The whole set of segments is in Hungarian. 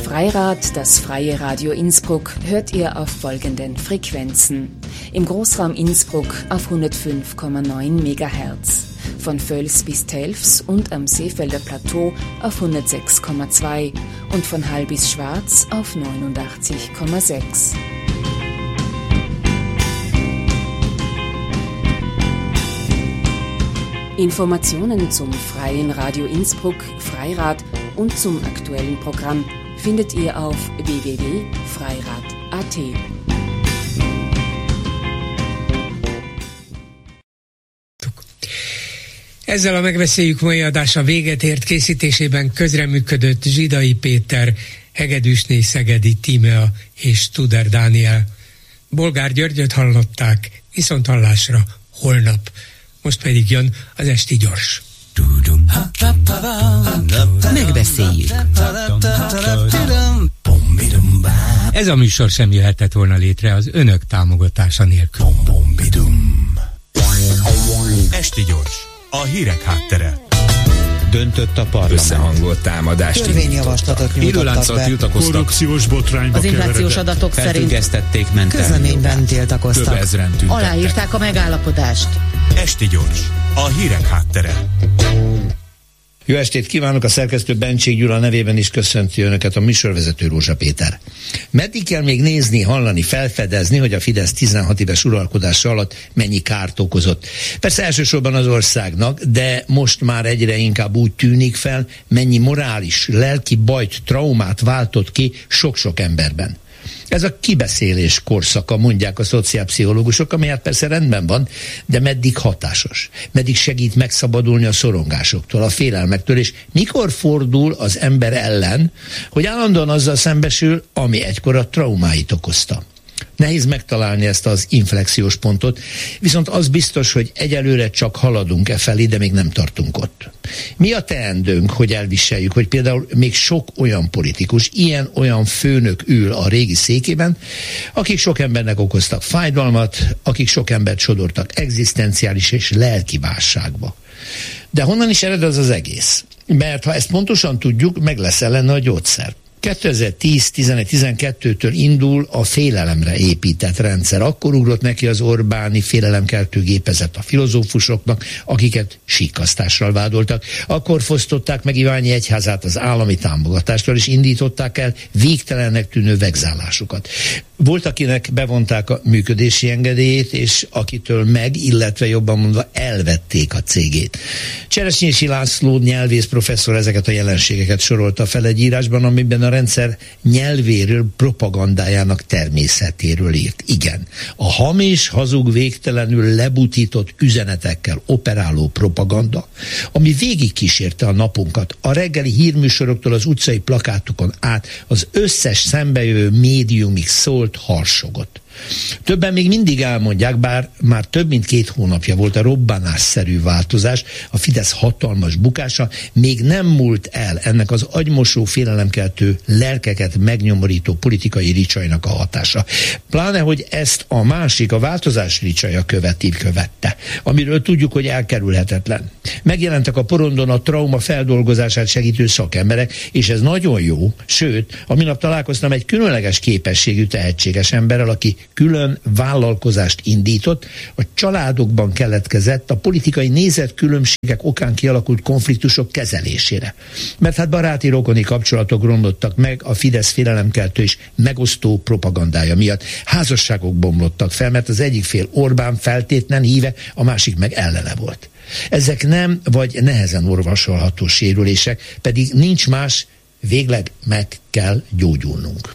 Freirad, das freie Radio Innsbruck, hört ihr auf folgenden Frequenzen. Im Großraum Innsbruck auf 105,9 MHz, von Völs bis Telfs und am Seefelder Plateau auf 106,2 und von Hall bis Schwarz auf 89,6. Informationen zum Freien Radio Innsbruck, Freirad und zum aktuellen Programm findet ihr auf www.freirad.at. Ezzel a megbeszéljük mai adása véget ért, készítésében közreműködött Zsidai Péter, Hegedűsné Szegedi Tímea és Tuder Dániel. Bolgár Györgyöt hallották, viszonthallásra holnap. Most pedig jön az Esti Gyors. Megbeszéljük. Ez a műsor sem jöhetett volna létre az önök támogatása nélkül. Esti Gyors, a hírek háttere. Döntött a parlament. Összehangolt támadást törvényjavaslatot nyújtottak be. Tiltakoztak. Korrupciós botrányba az inflációs adatok szerint felfüggesztették közleményben tiltakoztak. Több ezren tüntettek. aláírták a megállapodást. Esti Gyors, a hírek háttere. Jó estét kívánok, a szerkesztő Bencsik Gyula nevében is köszönti önöket a műsorvezető Rózsa Péter. Meddig kell még nézni, hallani, felfedezni, hogy a Fidesz 16 éves uralkodása alatt mennyi kárt okozott? Persze elsősorban az országnak, de most már egyre inkább úgy tűnik fel, mennyi morális, lelki bajt, traumát váltott ki sok-sok emberben. Ez a kibeszélés korszaka, mondják a szociálpszichológusok, ami hát persze rendben van, de meddig hatásos? Meddig segít megszabadulni a szorongásoktól, a félelmektől, és mikor fordul az ember ellen, hogy állandóan azzal szembesül, ami egykor a traumáit okozta? Nehéz megtalálni ezt az inflexiós pontot, viszont az biztos, hogy egyelőre csak haladunk e felé, de még nem tartunk ott. Mi a teendőnk, hogy elviseljük, hogy például még sok olyan politikus, ilyen-olyan főnök ül a régi székében, akik sok embernek okoztak fájdalmat, akik sok embert sodortak egzisztenciális és lelki válságba. De honnan is ered az egész? Mert ha ezt pontosan tudjuk, meg lesz ellene a gyógyszer. 2010-11-12-től indul a félelemre épített rendszer. Akkor ugrott neki az Orbáni félelemkeltő gépezet a filozófusoknak, akiket síkasztással vádoltak. Akkor fosztották meg Iványi egyházát az állami támogatástól, és indították el végtelennek tűnő vegzálásukat. Volt, akinek bevonták a működési engedélyét, és akitől illetve jobban mondva elvették a cégét. Cseresnyési László nyelvész professzor ezeket a jelenségeket sorolta fel egy írásban, amiben a rendszer nyelvéről, propagandájának természetéről írt. Igen, a hamis, hazug, végtelenül lebutított üzenetekkel operáló propaganda, ami végigkísérte a napunkat, a reggeli hírműsoroktól az utcai plakátokon át az összes szembejövő médiumig szólt, harsogott. Többen még mindig elmondják, bár már több mint 2 hónapja volt a robbanásszerű változás, a Fidesz hatalmas bukása, még nem múlt el ennek az agymosó, félelemkeltő, lelkeket megnyomorító politikai ricsajnak a hatása. Pláne, hogy ezt a másik, a változás ricsaja követte, amiről tudjuk, hogy elkerülhetetlen. Megjelentek a porondon a trauma feldolgozását segítő szakemberek, és ez nagyon jó, sőt, a minap találkoztam egy különleges képességű, tehetséges emberrel, aki külön vállalkozást indított, a családokban keletkezett a politikai nézetkülönbségek okán kialakult konfliktusok kezelésére. Mert hát baráti rokoni kapcsolatok romlottak meg a Fidesz félelemkeltő és megosztó propagandája miatt. Házasságok bomlottak fel, mert az egyik fél Orbán feltétlen híve, a másik meg ellene volt. Ezek nem vagy nehezen orvosolható sérülések, pedig nincs más, végleg meg kell gyógyulnunk.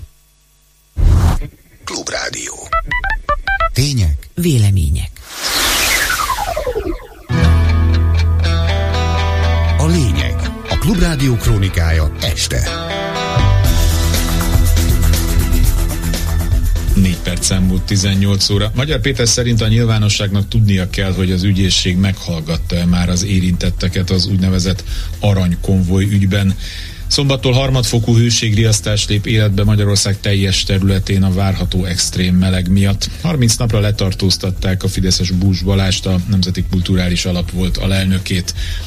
Klubrádió. Tények, vélemények. A lényeg. A Klubrádió krónikája este. 4 percen múlt 18 óra. Magyar Péter szerint a nyilvánosságnak tudnia kell, hogy az ügyészség meghallgatta már az érintetteket az úgynevezett aranykonvoj ügyben. Szombattól harmadfokú hőségriasztás lép életbe Magyarország teljes területén a várható extrém meleg miatt. 30 napra letartóztatták a fideszes Bús Balást, a Nemzeti Kulturális Alap volt alelnökét.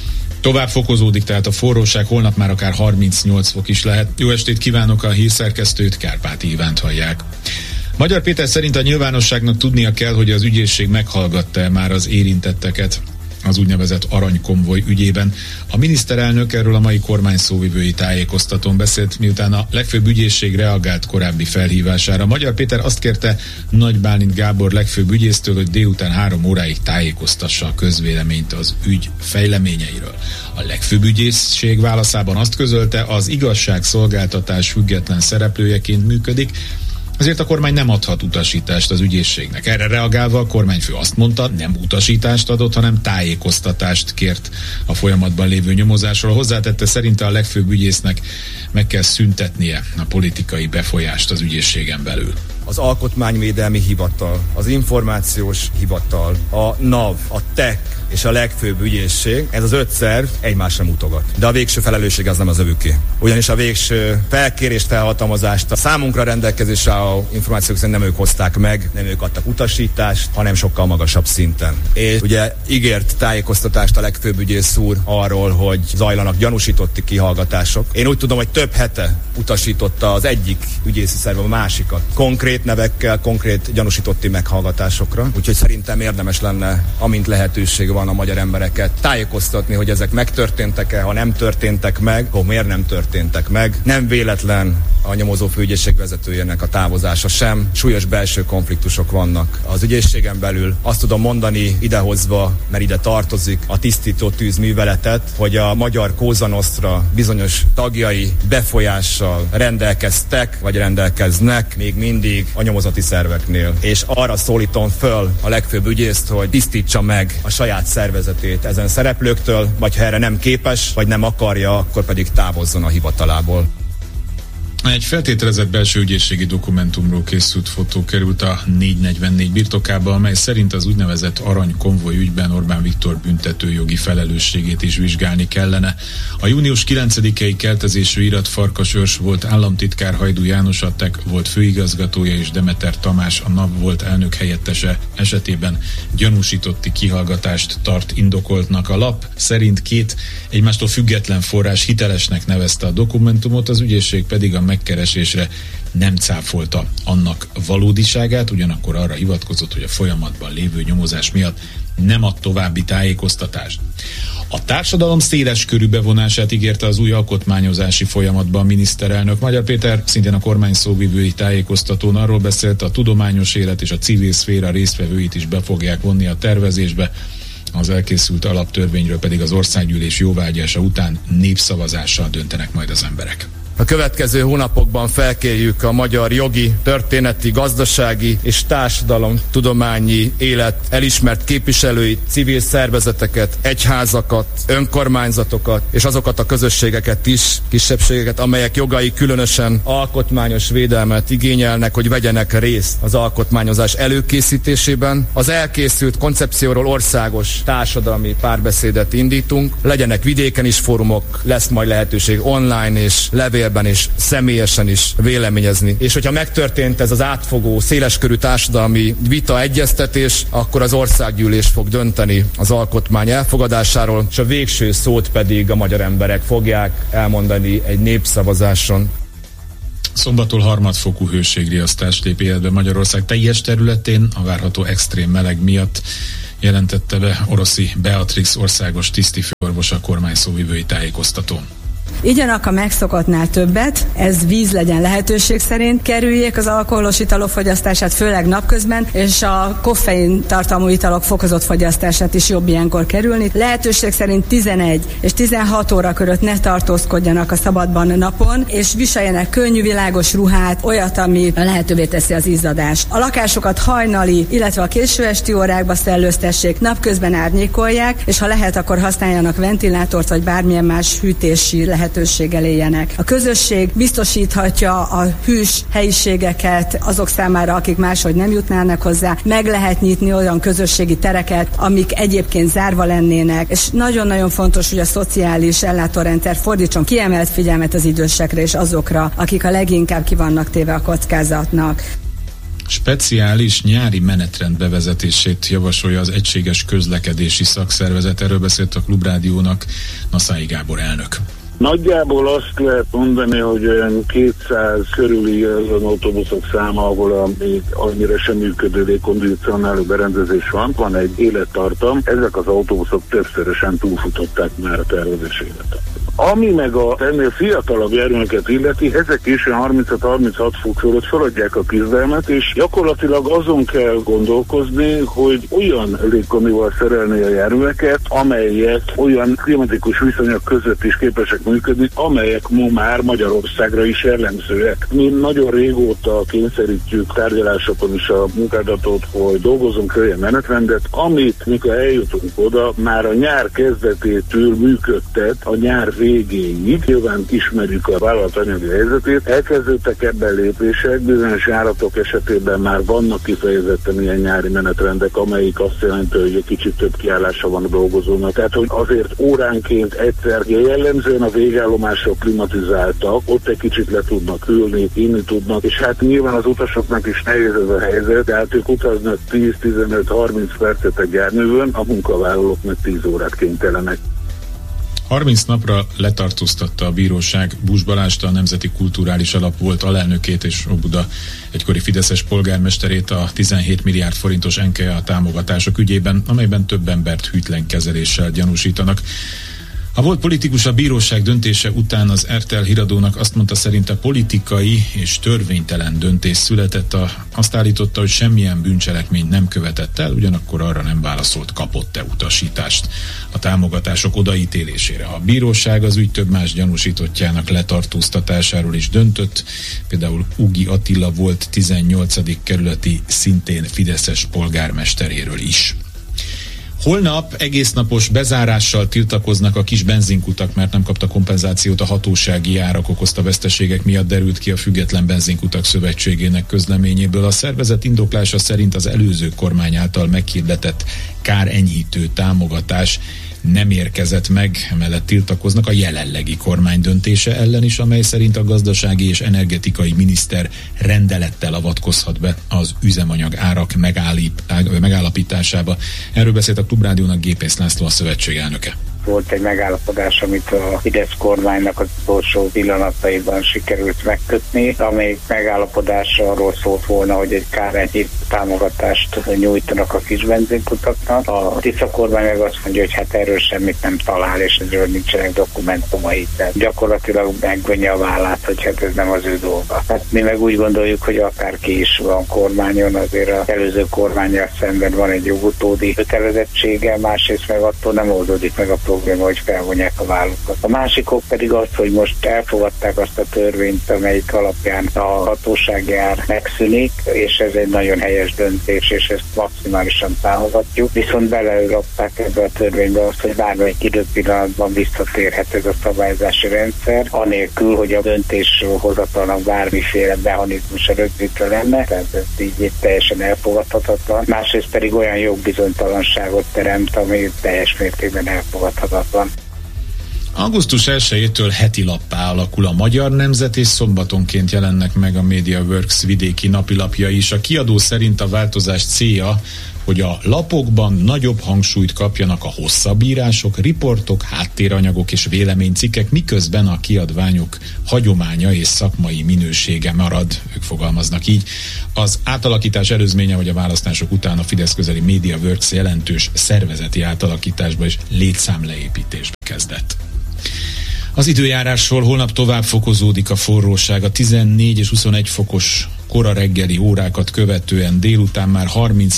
Tovább fokozódik tehát a forróság, holnap már akár 38 fok is lehet. Jó estét kívánok, a hírszerkesztőt, Kárpáti Ivánt hallják. Magyar Péter szerint a nyilvánosságnak tudnia kell, hogy az ügyészség meghallgatta már az érintetteket az úgynevezett aranykonvoj ügyében. A miniszterelnök erről a mai kormány szóvivői tájékoztatón beszélt, miután a legfőbb ügyészség reagált korábbi felhívására. Magyar Péter azt kérte Nagy Bálint Gábor legfőbb ügyésztől, hogy délután 3 óráig tájékoztassa a közvéleményt az ügy fejleményeiről. A legfőbb ügyészség válaszában azt közölte, az igazságszolgáltatás független szereplőjeként működik, ezért a kormány nem adhat utasítást az ügyészségnek. Erre reagálva a kormányfő azt mondta, nem utasítást adott, hanem tájékoztatást kért a folyamatban lévő nyomozásról. Hozzátette, szerinte a legfőbb ügyésznek meg kell szüntetnie a politikai befolyást az ügyészségen belül. Az Alkotmányvédelmi Hivatal, az Információs Hivatal, a NAV, a TEK és a legfőbb ügyészség, ez az 5 szerv egymásra mutogat. De a végső felelősség az nem az övüké. Ugyanis a végső felkérést, felhatalmazást a számunkra rendelkezésre álló információk szerint nem ők hozták meg, nem ők adtak utasítást, hanem sokkal magasabb szinten. És ugye ígért tájékoztatást a legfőbb ügyész úr arról, hogy zajlanak gyanúsítotti kihallgatások. Én úgy tudom, hogy több hete utasította az egyik ügyészi szerv a másikat. Konkrét nevekkel, konkrét gyanúsítotti meghallgatásokra. Úgyhogy szerintem érdemes lenne, amint lehetőség van a magyar embereket tájékoztatni, hogy ezek megtörténtek-e, ha nem történtek meg, hogy miért nem történtek meg. Nem véletlen a nyomozó főügyészség vezetőjének a távozása sem. Súlyos belső konfliktusok vannak az ügyészségen belül. Azt tudom mondani idehozva, mert ide tartozik a tisztító tűz műveletet, hogy a magyar Cosa Nostra bizonyos tagjai befolyással rendelkeztek, vagy rendelkeznek még mindig a nyomozati szerveknél. És arra szólítom föl a legfőbb ügyészt, hogy tisztítsa meg a saját szervezetét ezen szereplőktől, vagy ha erre nem képes, vagy nem akarja, akkor pedig távozzon a hivatalából. Egy feltételezett belső ügyészségi dokumentumról készült fotó került a 444 birtokába, amely szerint az úgynevezett aranykonvoj ügyben Orbán Viktor büntetőjogi felelősségét is vizsgálni kellene. A június 9-i keltezésű irat Farkas Őrs volt államtitkár, Hajdú János a TEK volt főigazgatója és Demeter Tamás a NAV volt elnök helyettese esetében gyanúsítotti kihallgatást tart indokoltnak. A lap szerint 2 egymástól független forrás hitelesnek nevezte a dokumentumot, az ügyészség pedig a megkeresésre nem cáfolta annak valódiságát, ugyanakkor arra hivatkozott, hogy a folyamatban lévő nyomozás miatt nem ad további tájékoztatást. A társadalom széles körű bevonását ígérte az új alkotmányozási folyamatban a miniszterelnök. Magyar Péter szintén a kormány szóvivői tájékoztatón arról beszélt, a tudományos élet és a civil szféra résztvevőit is be fogják vonni a tervezésbe. Az elkészült alaptörvényről pedig az országgyűlés jóváhagyása után népszavazással döntenek majd az emberek. A következő hónapokban felkérjük a magyar jogi, történeti, gazdasági és társadalomtudományi élet elismert képviselőit, civil szervezeteket, egyházakat, önkormányzatokat és azokat a közösségeket is, kisebbségeket, amelyek jogai különösen alkotmányos védelmet igényelnek, hogy vegyenek részt az alkotmányozás előkészítésében. Az elkészült koncepcióról országos társadalmi párbeszédet indítunk. Legyenek vidéken is fórumok, lesz majd lehetőség online és levélben és személyesen is véleményezni. És hogyha megtörtént ez az átfogó, széleskörű társadalmi vita, egyeztetés, akkor az országgyűlés fog dönteni az alkotmány elfogadásáról, és a végső szót pedig a magyar emberek fogják elmondani egy népszavazáson. Szombattól harmadfokú hőségriasztás lép életbe Magyarország teljes területén a várható extrém meleg miatt, jelentette be Oroszi Beatrix országos tisztifőorvos a kormány szóvivői tájékoztatón. Igyanak a megszokottnál többet, ez víz legyen lehetőség szerint, kerüljék az alkoholos italok fogyasztását, főleg napközben, és a koffein tartalmú italok fokozott fogyasztását is jobb ilyenkor kerülni. Lehetőség szerint 11 és 16 óra között ne tartózkodjanak a szabadban napon, és viseljenek könnyű, világos ruhát, olyat, ami lehetővé teszi az izzadást. A lakásokat hajnali, illetve a késő esti órákba szellőztessék, napközben árnyékolják, és ha lehet, akkor használjanak ventilátort, vagy bármilyen más hűtési lehetőséggel éljenek. A közösség biztosíthatja a hűs helyiségeket azok számára, akik máshogy nem jutnának hozzá. Meg lehet nyitni olyan közösségi tereket, amik egyébként zárva lennének, és nagyon-nagyon fontos, hogy a szociális ellátórendszer fordítson kiemelt figyelmet az idősekre és azokra, akik a leginkább ki vannak téve a kockázatnak. speciális nyári menetrend bevezetését javasolja az Egységes Közlekedési Szakszervezet. Erről beszélt a Klubrádiónak Naszai Gábor elnök. Nagyjából azt lehet mondani, hogy olyan 200 körüli azon autóbuszok száma, ahol még annyira sem működő légkondicionáló berendezés van. Van egy élettartam, ezek az autóbuszok többszörösen túlfutották már a tervezés életet. Ami meg ennél fiatalabb járműveket illeti, ezek is 35-36 fok fölött feladják a küzdelmet, és gyakorlatilag azon kell gondolkozni, hogy olyan légkondival szerelni a járműveket, amelyek olyan klimatikus viszonyok között is képesek működni, amelyek ma már Magyarországra is jellemzőek. Mi nagyon régóta kényszerítjük tárgyalásokon is a munkáltatót, hogy dolgozunk olyan menetrendet, amit mikor eljutunk oda, már a nyár kezdetétől működtet a nyár végéig. Nyilván ismerjük a vállalat anyagi helyzetét, elkezdődtek ebben lépések, bizonyos járatok esetében már vannak kifejezetten ilyen nyári menetrendek, amelyik azt jelenti, hogy egy kicsit több kiállása van a dolgozónak. Tehát, hogy azért óránként egyszer jellemzően a végállomások klimatizáltak, ott egy kicsit le tudnak ülni, inni tudnak, és hát nyilván az utasoknak is nehéz ez a helyzet, tehát ők utaznak 10-15-30 percet egy járművön, a munkavállalók meg 10 órát kénytelenek. 30 napra letartóztatta a bíróság Busz Balást, a Nemzeti Kulturális Alap volt alelnökét és Óbuda egykori fideszes polgármesterét a 17 milliárd forintos NKA támogatások ügyében, amelyben több embert hűtlen kezeléssel gyanúsítanak. A volt politikus a bíróság döntése után az RTL híradónak azt mondta, szerinte politikai és törvénytelen döntés született. Azt állította, hogy semmilyen bűncselekményt nem követett el, ugyanakkor arra nem válaszolt, kapott-e utasítást a támogatások odaítélésére. A bíróság az ügy több más gyanúsítottjának letartóztatásáról is döntött, például Ugi Attila volt 18. kerületi, szintén fideszes polgármesteréről is. Holnap egésznapos bezárással tiltakoznak a kis benzinkutak, mert nem kapta kompenzációt a hatósági árak okozta veszteségek miatt, derült ki a Független Benzinkutak Szövetségének közleményéből. A szervezet indoklása szerint az előző kormány által meghirdetett kárenyhítő támogatás nem érkezett meg, emellett tiltakoznak a jelenlegi kormány döntése ellen is, amely szerint a gazdasági és energetikai miniszter rendelettel avatkozhat be az üzemanyag árak megállapításába. Erről beszélt a Klubrádiónak Gépész László, a szövetség elnöke. Volt egy megállapodás, amit a Fidesz kormánynak az utolsó pillanataiban sikerült megkötni, amely megállapodás arról szólt volna, hogy egy kárenyhítő támogatást nyújtanak a kis benzinkutaknak. A Tisza kormány meg azt mondja, hogy hát erről semmit nem talál, és ezről nincsenek dokumentumai. Tehát gyakorlatilag megvonja a vállát, hogy hát ez nem az ő dolga. Hát mi meg úgy gondoljuk, hogy akárki is van kormányon, azért az előző kormánnyal szemben van egy jogutódi kötelezettsége, másrészt meg attól nem oldódik meg a probléma, hogy felvonják a vállukat. A másikok pedig az, hogy most elfogadták azt a törvényt, amelyik alapján a hatósági ár megszűnik, és ez egy nagyon helyes döntés, és ezt maximálisan támogatjuk. Viszont belerakták ebbe a törvénybe azt, hogy bármelyik időpillanatban visszatérhet ez a szabályozási rendszer, anélkül, hogy a döntéshozatalnak bármiféle mechanizmusa rögzítve lenne, tehát ez így teljesen elfogadhatatlan. Másrészt pedig olyan jogbizonytalanságot teremt, ami teljes mértékben elfogadhatatlan. Augusztus 1-től heti lappá alakul a Magyar Nemzet, és szombatonként jelennek meg a MediaWorks vidéki napilapja is. A kiadó szerint a változás célja, hogy a lapokban nagyobb hangsúlyt kapjanak a hosszabb írások, riportok, háttéranyagok és véleménycikkek, miközben a kiadványok hagyománya és szakmai minősége marad, ők fogalmaznak így. Az átalakítás előzménye, hogy a választások után a Fidesz közeli MediaWorks jelentős szervezeti átalakításba és létszámleépítésbe kezdett. Az időjárásról: holnap tovább fokozódik a forróság, a 14 és 21 fokos kora reggeli órákat követően délután már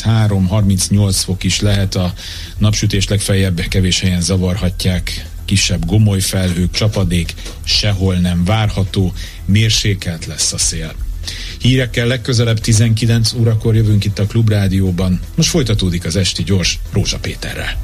33-38 fok is lehet, a napsütés legfeljebb kevés helyen zavarhatják, kisebb gomolyfelhők, csapadék sehol nem várható, mérsékelt lesz a szél. Hírekkel legközelebb 19 órakor jövünk itt a Klubrádióban. Most folytatódik az Esti Gyors Rózsa Péterrel.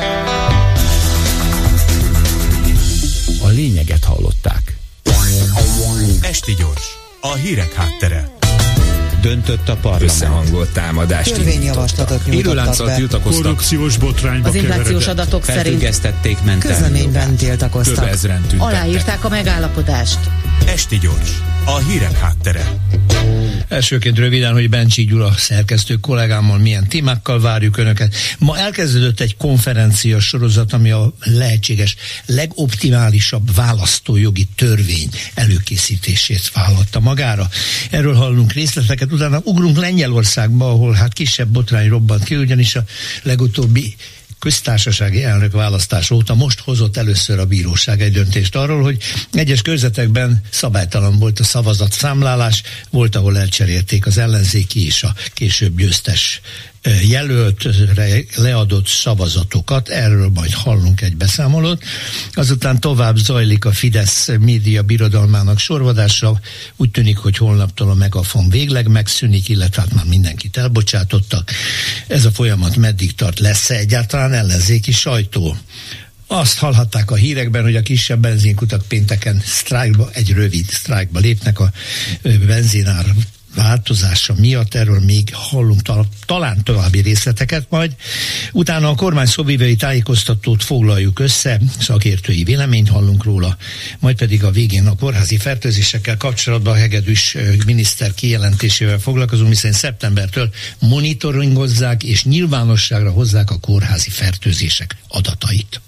A lényeget hallották. Esti Gyors, a hírek háttere. Döntött a parlament. Összehangolt támadást törvényjavaslatot nyújtottak be. Tiltakoztak. Korrupciós botrányba az inflációs adatok szerint felfüggesztették mentálni. Közleményben tiltakoztak. Több ezren tüntettek. aláírták a megállapodást. Esti Gyors, a hírek háttere. Elsőként röviden, hogy Bencsik Gyula szerkesztő kollégámmal milyen témákkal várjuk Önöket. Ma elkezdődött egy konferencia sorozat, ami a lehetséges legoptimálisabb választójogi törvény előkészítését vállalta magára. Erről hallunk részleteket, utána ugrunk Lengyelországba, ahol hát kisebb botrány robbant ki, ugyanis a legutóbbi köztársasági elnök választás óta most hozott először a bíróság egy döntést arról, hogy egyes körzetekben szabálytalan volt a szavazatszámlálás, volt, ahol elcserélték az ellenzéki és a később győztes jelöltre leadott szavazatokat, erről majd hallunk egy beszámolót. Azután tovább zajlik a Fidesz média birodalmának sorvadása, úgy tűnik, hogy holnaptól a Megafon végleg megszűnik, illetve hát már mindenkit elbocsátottak. Ez a folyamat meddig tart, lesz-e egyáltalán ellenzéki sajtó? Azt hallhatták a hírekben, hogy a kisebb benzinkutak pénteken sztrájkba, egy rövid sztrájkba lépnek a benzinár változása miatt, erről még hallunk talán további részleteket majd. Utána a kormány szóvivői tájékoztatót foglaljuk össze, szakértői véleményt hallunk róla, majd pedig a végén a kórházi fertőzésekkel kapcsolatban a Hegedűs miniszter kijelentésével foglalkozunk, hiszen szeptembertől monitoringozzák és nyilvánosságra hozzák a kórházi fertőzések adatait.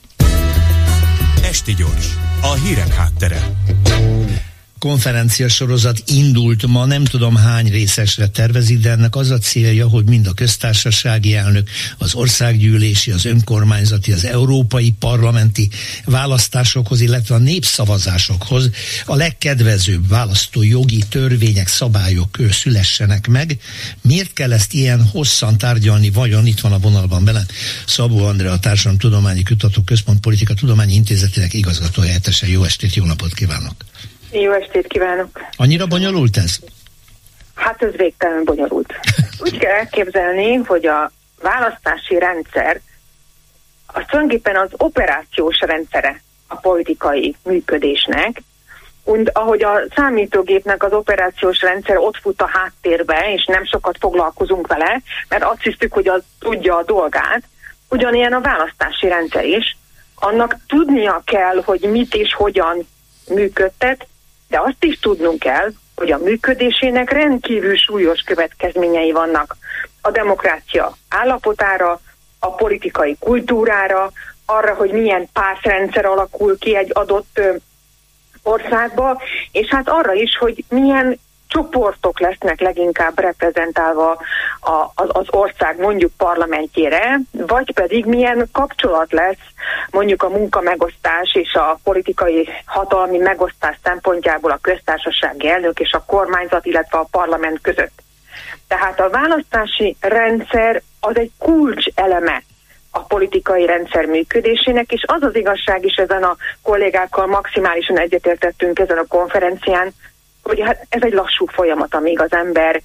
Esti Gyors, a hírek háttere. Konferencia sorozat indult ma, nem tudom hány részesre tervezik, de ennek az a célja, hogy mind a köztársasági elnök, az országgyűlési, az önkormányzati, az európai parlamenti választásokhoz, illetve a népszavazásokhoz a legkedvezőbb választójogi törvények, szabályok szülessenek meg. Miért kell ezt ilyen hosszan tárgyalni, vajon? Itt van a vonalban velem Szabó Andrea, a Társadalomtudományi Kutatóközpont Politika Tudományi Intézetének igazgatóhelyettese. Jó estét, jó napot kívánok! Jó estét kívánok! Annyira bonyolult ez? Hát ez végtelen bonyolult. Úgy kell elképzelni, hogy a választási rendszer az tulajdonképpen az operációs rendszere a politikai működésnek, ahogy a számítógépnek az operációs rendszer ott fut a háttérbe, és nem sokat foglalkozunk vele, mert azt hisztük, hogy az tudja a dolgát, ugyanilyen a választási rendszer is. Annak tudnia kell, hogy mit és hogyan működtet, de azt is tudnunk kell, hogy a működésének rendkívül súlyos következményei vannak a demokrácia állapotára, a politikai kultúrára, arra, hogy milyen pártrendszer alakul ki egy adott országba, és hát arra is, hogy milyen csoportok lesznek leginkább reprezentálva az ország mondjuk parlamentjére, vagy pedig milyen kapcsolat lesz mondjuk a munkamegosztás és a politikai hatalmi megosztás szempontjából a köztársasági elnök és a kormányzat, illetve a parlament között. Tehát a választási rendszer az egy kulcs eleme a politikai rendszer működésének, és az az igazság is, ezen a kollégákkal maximálisan egyetértettünk ezen a konferencián, hogy hát ez egy lassú folyamat, amíg az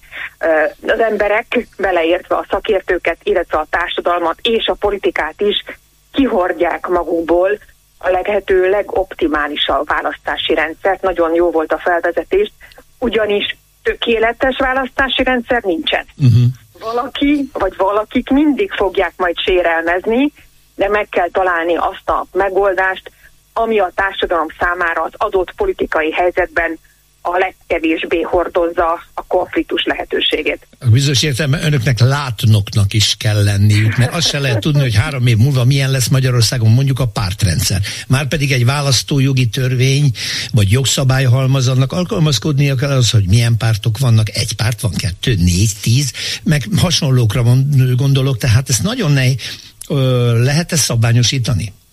emberek, beleértve a szakértőket, illetve a társadalmat és a politikát is kihordják magukból a lehető legoptimálisabb választási rendszert. Nagyon jó volt a felvezetés, ugyanis tökéletes választási rendszer nincsen. Valaki, vagy valakik mindig fogják majd sérelmezni, de meg kell találni azt a megoldást, ami a társadalom számára az adott politikai helyzetben a legkevésbé hordozza a konfliktus lehetőségét. Bizonyos értelemben önöknek látnoknak is kell lenniük, mert azt se lehet tudni, hogy 3 év múlva milyen lesz Magyarországon mondjuk a pártrendszer. Márpedig egy választójogi törvény vagy jogszabályhalmaz, annak alkalmazkodnia kell az, hogy milyen pártok vannak, 1 párt van, 2, 4, 10, meg hasonlókra gondolok, tehát ez nagyon nehéz. Lehet ezt szabványosítani?